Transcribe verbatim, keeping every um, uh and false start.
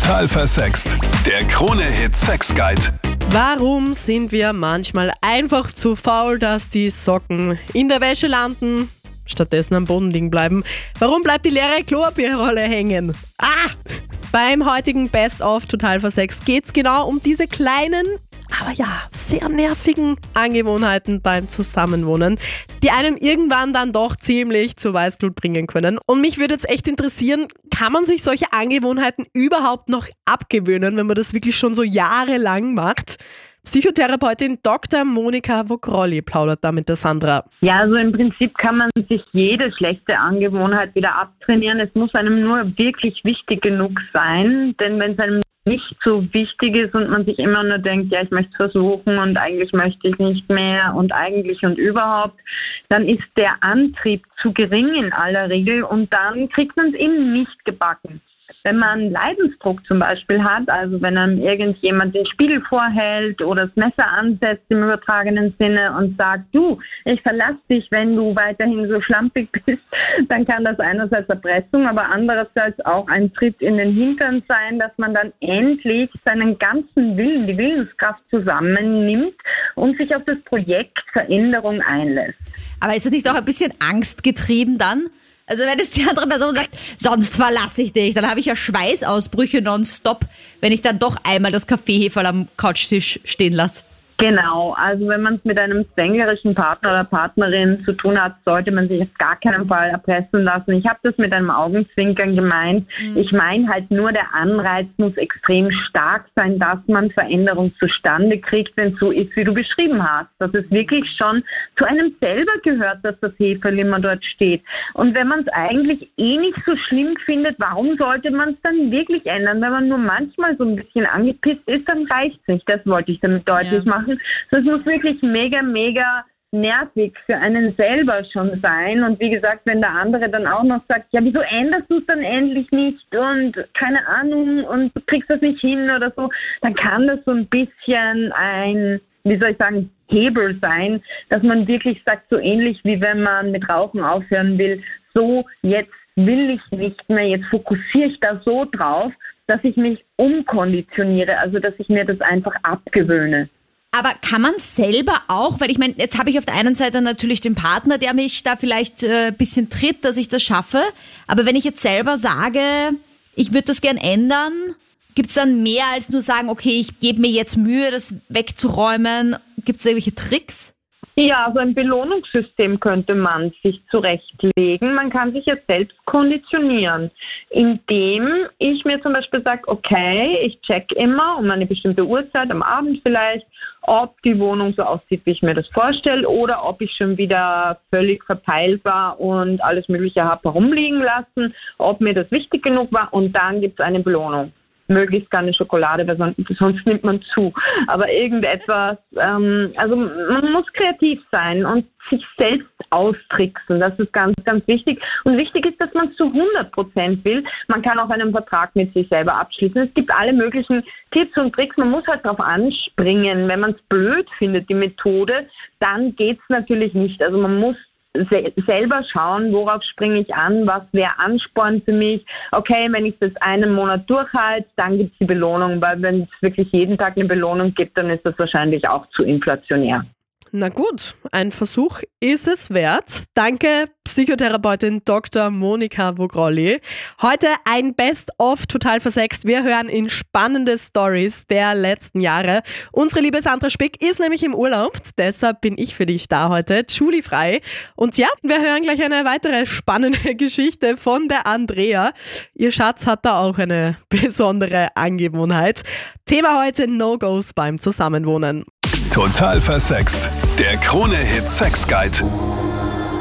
Total versext. Der Krone-Hit Sex Guide. Warum sind wir manchmal einfach zu faul, dass die Socken in der Wäsche landen, stattdessen am Boden liegen bleiben? Warum bleibt die leere Klopapierrolle hängen? Ah! Beim heutigen Best of Total versext geht's genau um diese kleinen, aber ja, sehr nervigen Angewohnheiten beim Zusammenwohnen, die einem irgendwann dann doch ziemlich zur Weißglut bringen können. Und mich würde jetzt echt interessieren, kann man sich solche Angewohnheiten überhaupt noch abgewöhnen, wenn man das wirklich schon so jahrelang macht? Psychotherapeutin Doktor Monika Vogrolli plaudert da mit der Sandra. Ja, also im Prinzip kann man sich jede schlechte Angewohnheit wieder abtrainieren. Es muss einem nur wirklich wichtig genug sein, denn wenn es einem nicht so wichtig ist und man sich immer nur denkt, ja, ich möchte es versuchen und eigentlich möchte ich nicht mehr und eigentlich und überhaupt, dann ist der Antrieb zu gering in aller Regel und dann kriegt man es eben nicht gebacken. Wenn man Leidensdruck zum Beispiel hat, also wenn einem irgendjemand den Spiegel vorhält oder das Messer ansetzt im übertragenen Sinne und sagt, du, ich verlasse dich, wenn du weiterhin so schlampig bist, dann kann das einerseits Erpressung, aber andererseits auch ein Tritt in den Hintern sein, dass man dann endlich seinen ganzen Willen, die Willenskraft zusammennimmt und sich auf das Projekt Veränderung einlässt. Aber ist das nicht auch ein bisschen angstgetrieben dann? Also wenn jetzt die andere Person sagt, sonst verlasse ich dich, dann habe ich ja Schweißausbrüche nonstop, wenn ich dann doch einmal das Kaffeeheferl am Couchtisch stehen lasse. Genau, also wenn man es mit einem zwängerischen Partner oder Partnerin zu tun hat, sollte man sich auf gar keinen Fall erpressen lassen. Ich habe das mit einem Augenzwinkern gemeint. Mhm. Ich meine halt nur, der Anreiz muss extrem stark sein, dass man Veränderung zustande kriegt, wenn es so ist, wie du beschrieben hast. Dass es wirklich schon zu einem selber gehört, dass das Heferl immer dort steht. Und wenn man es eigentlich eh nicht so schlimm findet, warum sollte man es dann wirklich ändern? Wenn man nur manchmal so ein bisschen angepisst ist, dann reicht es nicht. Das wollte ich damit deutlich ja. machen. Das muss wirklich mega, mega nervig für einen selber schon sein. Und wie gesagt, wenn der andere dann auch noch sagt, ja, wieso änderst du es dann endlich nicht und keine Ahnung und du kriegst das nicht hin oder so, dann kann das so ein bisschen ein, wie soll ich sagen, Hebel sein, dass man wirklich sagt, so ähnlich wie wenn man mit Rauchen aufhören will, so jetzt will ich nicht mehr, jetzt fokussiere ich da so drauf, dass ich mich umkonditioniere, also dass ich mir das einfach abgewöhne. Aber kann man selber auch, weil ich meine, jetzt habe ich auf der einen Seite natürlich den Partner, der mich da vielleicht ein äh, bisschen tritt, dass ich das schaffe. Aber wenn ich jetzt selber sage, ich würde das gern ändern, gibt es dann mehr als nur sagen, okay, ich gebe mir jetzt Mühe, das wegzuräumen? Gibt es irgendwelche Tricks? Ja, so ein Belohnungssystem könnte man sich zurechtlegen. Man kann sich jetzt selbst konditionieren, indem ich mir zum Beispiel sage, okay, ich check immer um eine bestimmte Uhrzeit, am Abend vielleicht, ob die Wohnung so aussieht, wie ich mir das vorstelle, oder ob ich schon wieder völlig verpeilt war und alles Mögliche habe herumliegen lassen, ob mir das wichtig genug war, und dann gibt es eine Belohnung. Möglichst keine Schokolade, weil sonst, sonst nimmt man zu. Aber irgendetwas, ähm, also man muss kreativ sein und sich selbst austricksen. Das ist ganz, ganz wichtig. Und wichtig ist, dass man es zu hundert Prozent will. Man kann auch einen Vertrag mit sich selber abschließen. Es gibt alle möglichen Tipps und Tricks. Man muss halt darauf anspringen. Wenn man es blöd findet, die Methode, dann geht's natürlich nicht. Also man muss selber schauen, worauf springe ich an, was wäre Ansporn für mich. Okay, wenn ich das einen Monat durchhalte, dann gibt es die Belohnung, weil wenn es wirklich jeden Tag eine Belohnung gibt, dann ist das wahrscheinlich auch zu inflationär. Na gut, ein Versuch ist es wert. Danke, Psychotherapeutin Doktor Monika Vogrolli. Heute ein Best-of Total versext. Wir hören in spannende Stories der letzten Jahre. Unsere liebe Sandra Spick ist nämlich im Urlaub, deshalb bin ich für dich da heute, Julie frei. Und ja, wir hören gleich eine weitere spannende Geschichte von der Andrea. Ihr Schatz hat da auch eine besondere Angewohnheit. Thema heute: No-Gos beim Zusammenwohnen. Total versext. Der Krone-Hit Sex Guide.